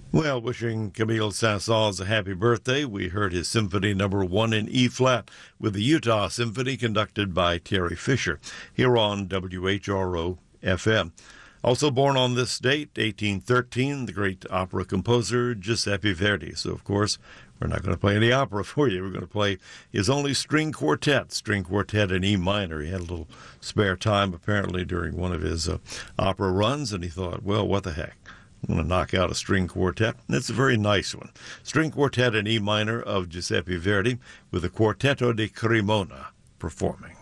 Well, wishing Camille Saint-Saëns a happy birthday, we heard his Symphony Number 1 in E-flat with the Utah Symphony conducted by Terry Fisher here on WHRO-FM. Also born on this date, 1813, the great opera composer Giuseppe Verdi. So, of course, we're not going to play any opera for you. We're going to play his only string quartet in E minor. He had a little spare time, apparently, during one of his opera runs, and he thought, well, what the heck? I'm going to knock out a string quartet. It's a very nice one. String quartet in E minor of Giuseppe Verdi with the Quartetto di Cremona performing.